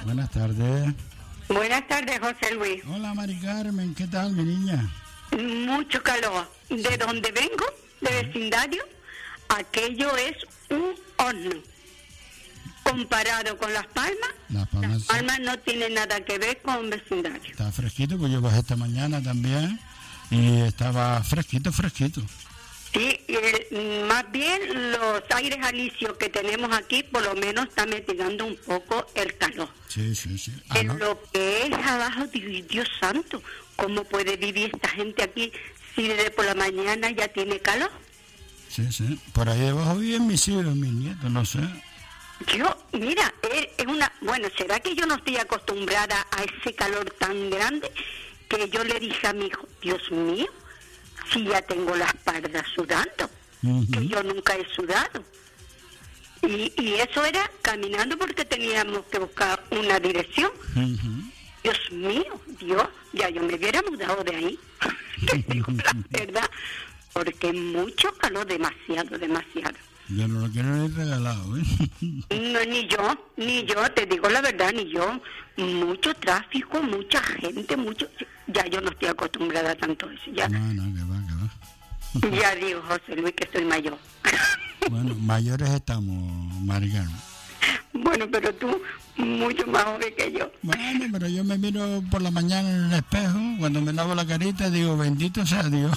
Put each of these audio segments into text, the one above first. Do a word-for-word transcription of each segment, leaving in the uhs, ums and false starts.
Buenas tardes. Buenas tardes, José Luis. Hola, Mari Carmen, ¿qué tal, mi niña? Mucho calor. De donde vengo, de vecindario, aquello es un horno. Comparado con Las Palmas, Las Palmas, Las Palmas no tiene nada que ver con vecindario. Está fresquito, pues yo bajé esta mañana también y estaba fresquito, fresquito. Sí, el, más bien los aires alisios que tenemos aquí, por lo menos está mitigando un poco el calor. Sí, sí, sí. Ah, En ¿no? lo que es abajo, Dios, Dios santo, ¿cómo puede vivir esta gente aquí si desde por la mañana ya tiene calor? Sí, sí. Por ahí debajo viven mis hijos, mis nietos, no sé. Yo, mira, es, es una... Bueno, ¿será que yo no estoy acostumbrada a ese calor tan grande que yo le dije a mi hijo, Dios mío, si ya tengo la espalda sudando, Uh-huh. que yo nunca he sudado? Y, y eso era caminando porque teníamos que buscar una dirección. Uh-huh. Dios mío, Dios, ya yo me hubiera mudado de ahí. Te digo la verdad, porque mucho calor, demasiado, demasiado. Yo no lo quiero ni regalado, ¿eh? No, ni yo, ni yo, te digo la verdad, ni yo. Mucho tráfico, mucha gente, mucho... Ya yo no estoy acostumbrada a tanto eso, ya. No, no, que va, que va. Ya digo, José Luis, que soy mayor. Bueno, mayores estamos, Mari Carmen. Bueno, pero tú, mucho más joven que yo. Bueno, pero yo me miro por la mañana en el espejo, cuando me lavo la carita, digo, bendito sea Dios.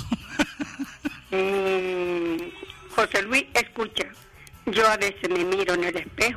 Mm, José Luis, escucha, yo a veces me miro en el espejo